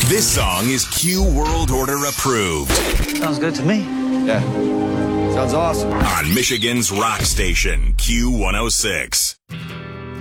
This song is Q World Order approved. Sounds good to me. Yeah. Sounds awesome. On Michigan's rock station, Q106.